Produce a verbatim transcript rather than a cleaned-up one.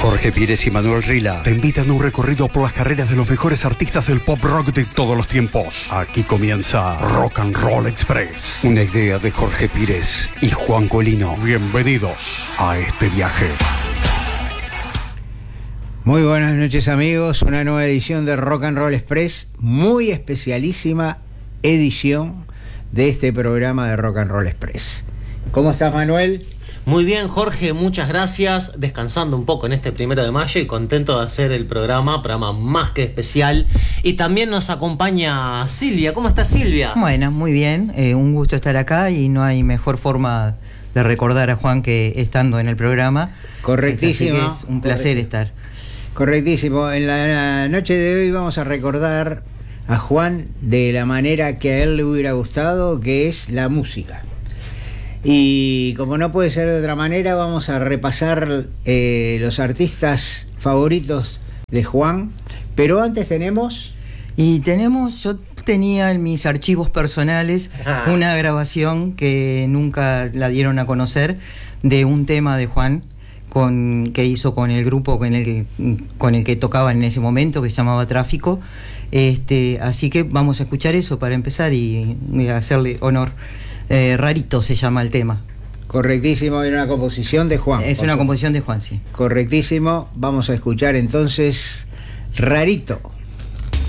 Jorge Pires y Manuel Rila te invitan a un recorrido por las carreras de los mejores artistas del pop rock de todos los tiempos. Aquí comienza Rock and Roll Express, una idea de Jorge Pires y Juan Colino. Bienvenidos a este viaje. Muy buenas noches, amigos, una nueva edición de Rock and Roll Express, muy especialísima edición de este programa de Rock and Roll Express. ¿Cómo estás, Manuel? Muy bien, Jorge, muchas gracias. Descansando un poco en este primero de mayo y contento de hacer el programa, programa más que especial. Y también nos acompaña Silvia. ¿Cómo está, Silvia? Bueno, muy bien, eh, un gusto estar acá y no hay mejor forma de recordar a Juan que estando en el programa. Correctísimo. Así que es un placer Correcto. estar. Correctísimo. En la noche de hoy vamos a recordar a Juan de la manera que a él le hubiera gustado, que es la música. Y como no puede ser de otra manera, vamos a repasar eh, los artistas favoritos de Juan. Pero antes tenemos... Y tenemos, yo tenía en mis archivos personales Ah. una grabación que nunca la dieron a conocer de un tema de Juan con, que hizo con el grupo con el que, con el que tocaba en ese momento, que se llamaba Tráfico. Este, así que vamos a escuchar eso para empezar y, y hacerle honor. Eh, Rarito se llama el tema. Correctísimo, era una composición de Juan. Es una composición de Juan, sí. Correctísimo, vamos a escuchar entonces Rarito.